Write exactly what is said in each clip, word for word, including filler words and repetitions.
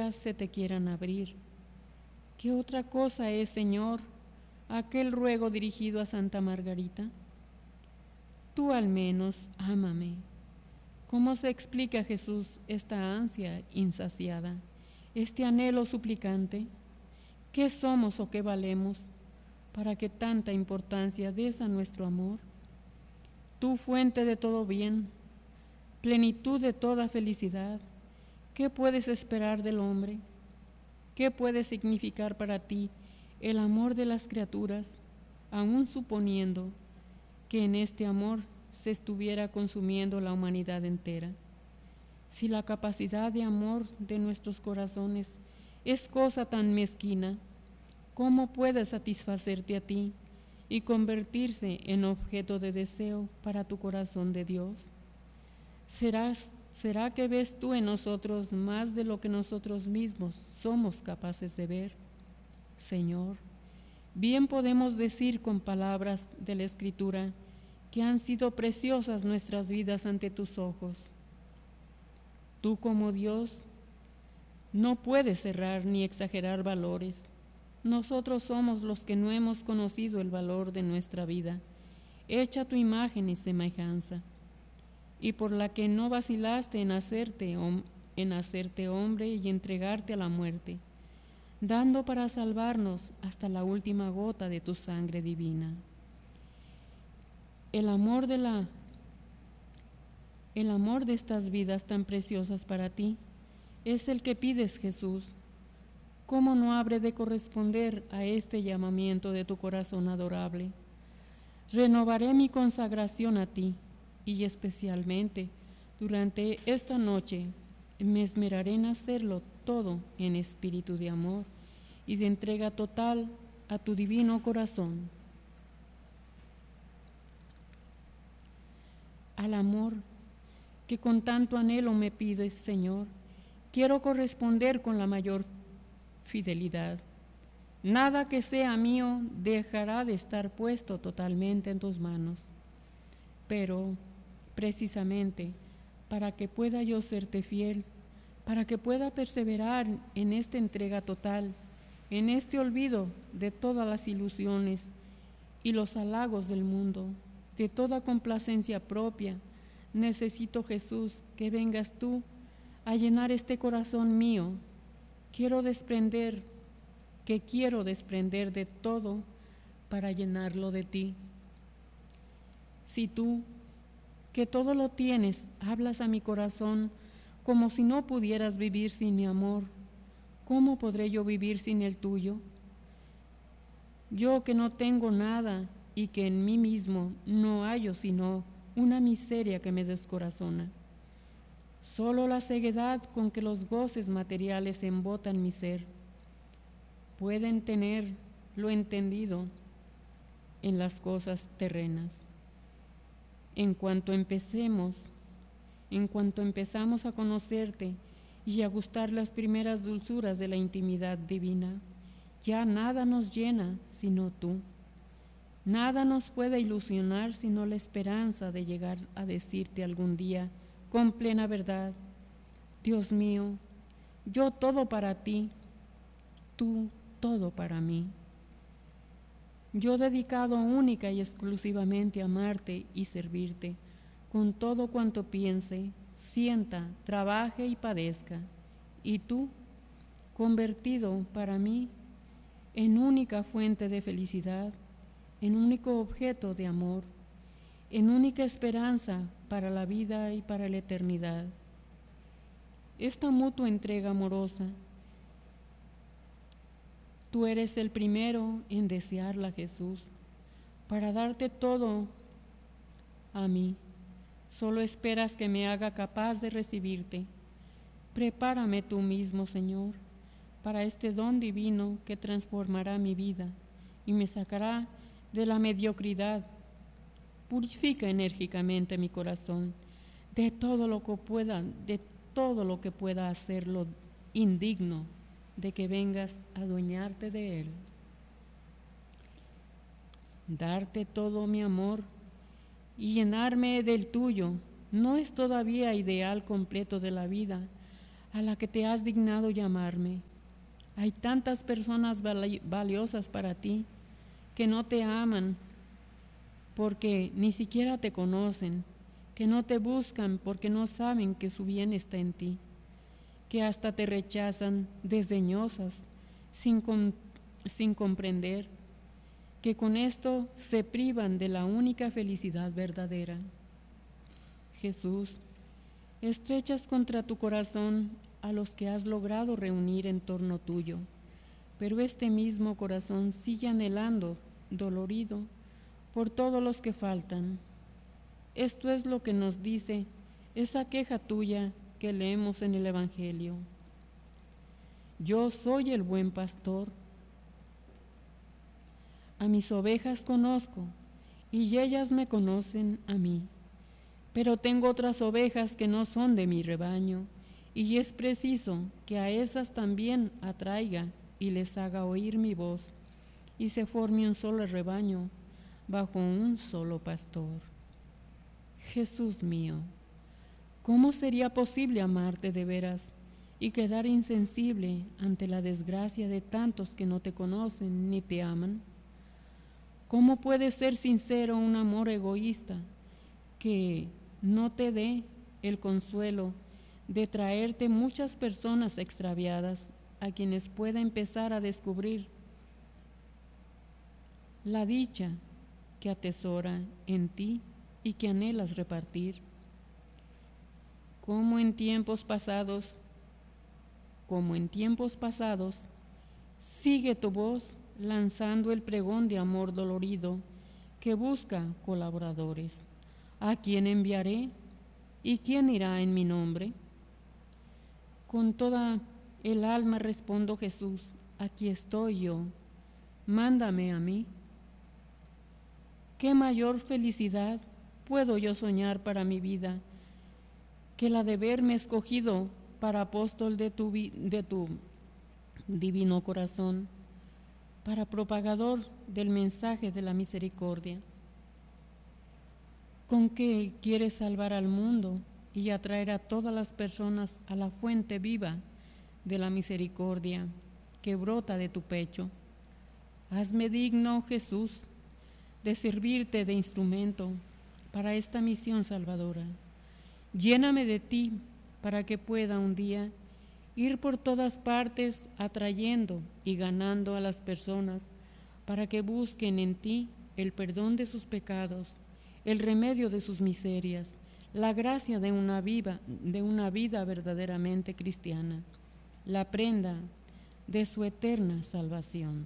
puertas se te quieran abrir. ¿Qué otra cosa es, Señor, aquel ruego dirigido a Santa Margarita? Tú al menos ámame. ¿Cómo se explica, Jesús, esta ansia insaciada, este anhelo suplicante? ¿Qué somos o qué valemos para que tanta importancia des a nuestro amor? Tú, fuente de todo bien, plenitud de toda felicidad, ¿qué puedes esperar del hombre? ¿Qué puede significar para ti el amor de las criaturas, aun suponiendo que en este amor se estuviera consumiendo la humanidad entera? Si la capacidad de amor de nuestros corazones es cosa tan mezquina, ¿cómo puede satisfacerte a ti y convertirse en objeto de deseo para tu corazón de Dios? ¿Serás, ¿Será que ves tú en nosotros más de lo que nosotros mismos somos capaces de ver? Señor, bien podemos decir con palabras de la Escritura que han sido preciosas nuestras vidas ante tus ojos. Tú, como Dios, no puedes errar ni exagerar valores. Nosotros somos los que no hemos conocido el valor de nuestra vida, hecha tu imagen y semejanza, y por la que no vacilaste en hacerte, en hacerte hombre y entregarte a la muerte, dando para salvarnos hasta la última gota de tu sangre divina. El amor de la, el amor de estas vidas tan preciosas para ti es el que pides, Jesús. ¿Cómo no habré de corresponder a este llamamiento de tu corazón adorable? Renovaré mi consagración a ti y especialmente durante esta noche me esmeraré en hacerlo todo en espíritu de amor y de entrega total a tu divino corazón. Al amor que con tanto anhelo me pides, Señor, quiero corresponder con la mayor fidelidad. Nada que sea mío dejará de estar puesto totalmente en tus manos. Pero, precisamente, para que pueda yo serte fiel, para que pueda perseverar en esta entrega total, en este olvido de todas las ilusiones y los halagos del mundo, de toda complacencia propia, necesito, Jesús, que vengas tú a llenar este corazón mío. Quiero desprender, que quiero desprender de todo para llenarlo de ti. Si tú, que todo lo tienes, hablas a mi corazón como si no pudieras vivir sin mi amor, ¿cómo podré yo vivir sin el tuyo? Yo que no tengo nada y que en mí mismo no hallo sino una miseria que me descorazona. Solo la ceguedad con que los goces materiales embotan mi ser pueden tener lo entendido en las cosas terrenas. En cuanto empecemos, en cuanto empezamos a conocerte y a gustar las primeras dulzuras de la intimidad divina, ya nada nos llena sino tú. Nada nos puede ilusionar sino la esperanza de llegar a decirte algún día con plena verdad: Dios mío, yo todo para ti, tú todo para mí. Yo dedicado única y exclusivamente a amarte y servirte, con todo cuanto piense, sienta, trabaje y padezca. Y tú, convertido para mí en única fuente de felicidad, en único objeto de amor, en única esperanza para la vida y para la eternidad. Esta mutua entrega amorosa, tú eres el primero en desearla, Jesús, para darte todo a mí. Solo esperas que me haga capaz de recibirte. Prepárame tú mismo, Señor, para este don divino que transformará mi vida y me sacará de la mediocridad. Purifica enérgicamente mi corazón de todo lo que pueda, de todo lo que pueda hacerlo indigno de que vengas a adueñarte de él. Darte todo mi amor y llenarme del tuyo no es todavía ideal completo de la vida, a la que te has dignado llamarme. Hay tantas personas vali- valiosas para ti que no te aman porque ni siquiera te conocen, que no te buscan porque no saben que su bien está en ti, que hasta te rechazan desdeñosas, sin, com- sin comprender que con esto se privan de la única felicidad verdadera. Jesús, estrechas contra tu corazón a los que has logrado reunir en torno tuyo, pero este mismo corazón sigue anhelando, dolorido, por todos los que faltan. Esto es lo que nos dice esa queja tuya que leemos en el Evangelio. Yo soy el buen pastor. A mis ovejas conozco, y ellas me conocen a mí. Pero tengo otras ovejas que no son de mi rebaño, y es preciso que a esas también atraiga y les haga oír mi voz, y se forme un solo rebaño bajo un solo pastor. Jesús mío, ¿cómo sería posible amarte de veras y quedar insensible ante la desgracia de tantos que no te conocen ni te aman? ¿Cómo puede ser sincero un amor egoísta que no te dé el consuelo de traerte muchas personas extraviadas a quienes pueda empezar a descubrir la dicha que atesora en ti y que anhelas repartir? Como en tiempos pasados, como en tiempos pasados, sigue tu voz lanzando el pregón de amor dolorido que busca colaboradores. ¿A quién enviaré? ¿Y quién irá en mi nombre? Con toda el alma respondo, Jesús, aquí estoy yo, mándame a mí. ¿Qué mayor felicidad puedo yo soñar para mi vida que la de verme escogido para apóstol de tu, de tu divino corazón, para propagador del mensaje de la misericordia? ¿Con qué quieres salvar al mundo y atraer a todas las personas a la fuente viva de la misericordia que brota de tu pecho? Hazme digno, Jesús, de servirte de instrumento para esta misión salvadora. Lléname de ti para que pueda un día ir por todas partes atrayendo y ganando a las personas para que busquen en ti el perdón de sus pecados, el remedio de sus miserias, la gracia de una vida, de una vida verdaderamente cristiana, la prenda de su eterna salvación.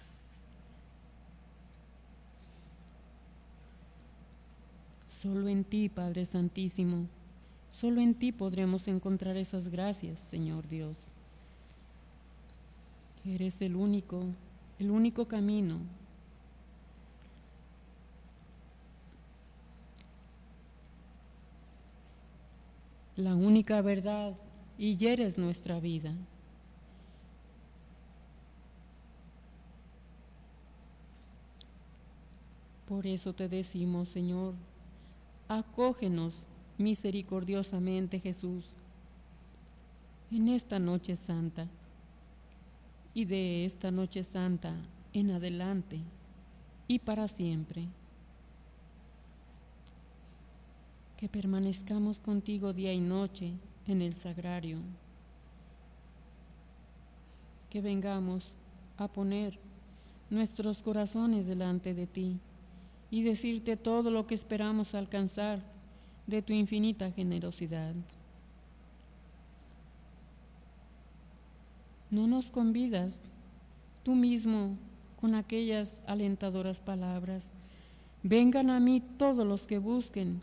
Solo en ti, Padre Santísimo, solo en ti podremos encontrar esas gracias, Señor Dios. Eres el único, el único camino. La única verdad, y eres nuestra vida. Por eso te decimos, Señor, acógenos misericordiosamente, Jesús, en esta noche santa, y de esta noche santa en adelante y para siempre. Que permanezcamos contigo día y noche en el sagrario. Que vengamos a poner nuestros corazones delante de ti y decirte todo lo que esperamos alcanzar de tu infinita generosidad. No nos convidas tú mismo con aquellas alentadoras palabras: vengan a mí todos los que busquen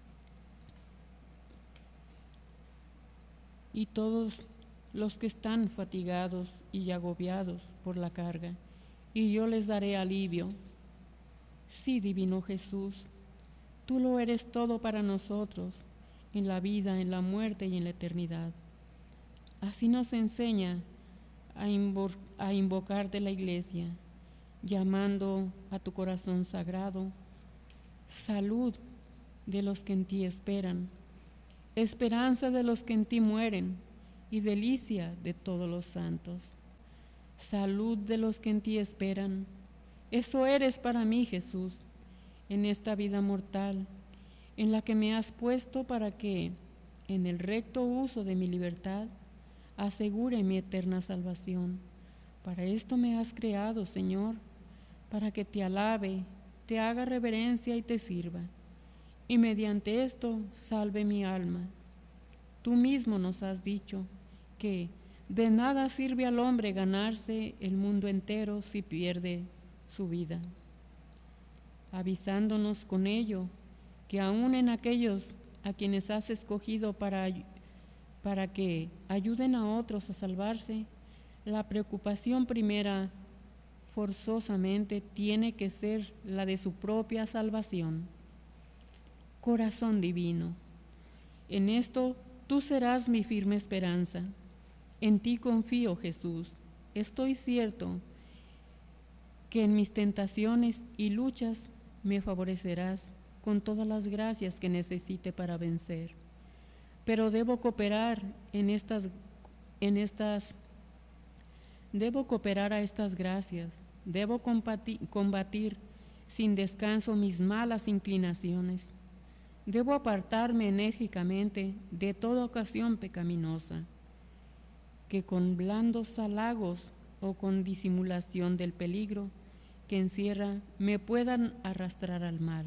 y todos los que están fatigados y agobiados por la carga, y yo les daré alivio. Sí, divino Jesús, tú lo eres todo para nosotros, en la vida, en la muerte y en la eternidad. Así nos enseña a, invo- a invocarte la Iglesia, llamando a tu corazón sagrado, salud de los que en ti esperan, esperanza de los que en ti mueren, y delicia de todos los santos. Salud de los que en ti esperan. Eso eres para mí, Jesús, en esta vida mortal, en la que me has puesto para que, en el recto uso de mi libertad, asegure mi eterna salvación. Para esto me has creado, Señor, para que te alabe, te haga reverencia y te sirva, y mediante esto salve mi alma. Tú mismo nos has dicho que de nada sirve al hombre ganarse el mundo entero si pierde su vida, avisándonos con ello que aun en aquellos a quienes has escogido para, para que ayuden a otros a salvarse, la preocupación primera forzosamente tiene que ser la de su propia salvación. Corazón divino, en esto tú serás mi firme esperanza. En ti confío, Jesús. Estoy cierto que en mis tentaciones y luchas me favorecerás con todas las gracias que necesite para vencer. Pero debo cooperar en estas, en estas, debo cooperar a estas gracias. Debo combatir, combatir sin descanso mis malas inclinaciones. Debo apartarme enérgicamente de toda ocasión pecaminosa, que con blandos halagos o con disimulación del peligro que encierra me puedan arrastrar al mal.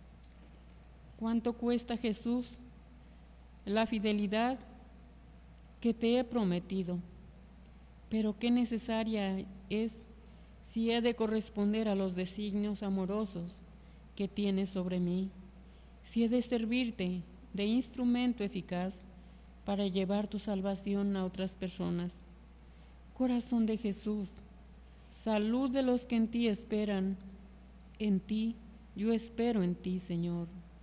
¿Cuánto cuesta, Jesús, la fidelidad que te he prometido? Pero qué necesaria es si he de corresponder a los designios amorosos que tienes sobre mí, si he de servirte de instrumento eficaz para llevar tu salvación a otras personas. Corazón de Jesús, salud de los que en ti esperan. En ti, yo espero en ti, Señor.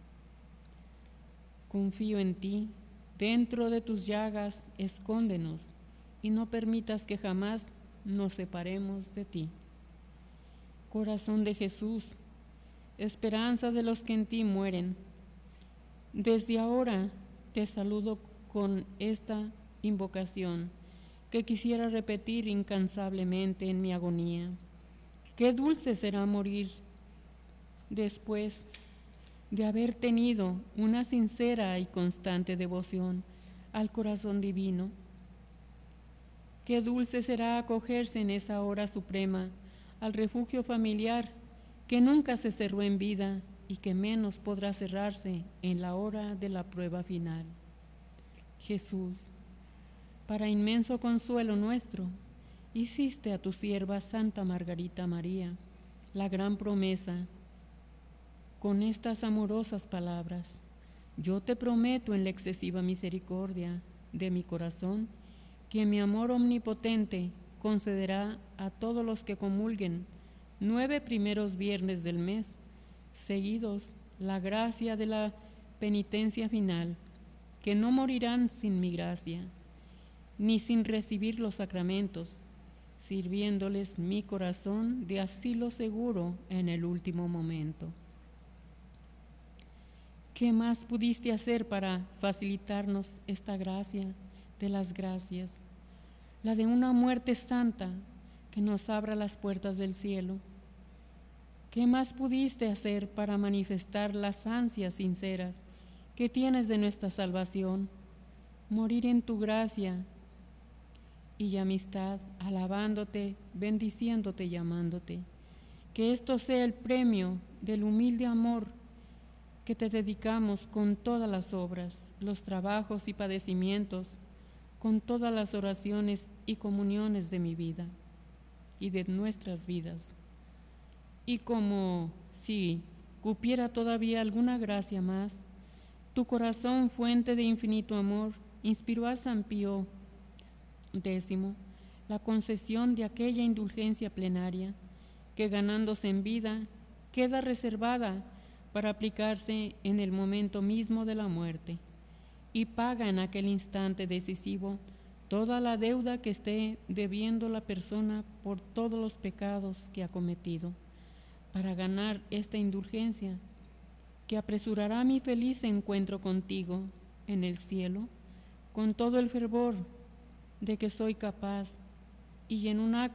Confío en ti. Dentro de tus llagas, escóndenos y no permitas que jamás nos separemos de ti. Corazón de Jesús, esperanza de los que en ti mueren. Desde ahora te saludo con esta invocación que quisiera repetir incansablemente en mi agonía. Qué dulce será morir después de haber tenido una sincera y constante devoción al corazón divino. Qué dulce será acogerse en esa hora suprema al refugio familiar que nunca se cerró en vida y que menos podrá cerrarse en la hora de la prueba final. Jesús, para inmenso consuelo nuestro, hiciste a tu sierva Santa Margarita María la gran promesa con estas amorosas palabras: yo te prometo en la excesiva misericordia de mi corazón que mi amor omnipotente concederá a todos los que comulguen nueve primeros viernes del mes seguidos la gracia de la penitencia final, que no morirán sin mi gracia, ni sin recibir los sacramentos, sirviéndoles mi corazón de asilo seguro en el último momento. ¿Qué más pudiste hacer para facilitarnos esta gracia de las gracias, la de una muerte santa que nos abra las puertas del cielo? ¿Qué más pudiste hacer para manifestar las ansias sinceras que tienes de nuestra salvación? Morir en tu gracia y amistad, alabándote, bendiciéndote y amándote. Que esto sea el premio del humilde amor que te dedicamos con todas las obras, los trabajos y padecimientos, con todas las oraciones y comuniones de mi vida y de nuestras vidas. Y como si cupiera todavía alguna gracia más, tu corazón, fuente de infinito amor, inspiró a San Pío Décimo la concesión de aquella indulgencia plenaria que, ganándose en vida, queda reservada para aplicarse en el momento mismo de la muerte y paga en aquel instante decisivo toda la deuda que esté debiendo la persona por todos los pecados que ha cometido, para ganar esta indulgencia que apresurará mi feliz encuentro contigo en el cielo con todo el fervor de que soy capaz y en un acto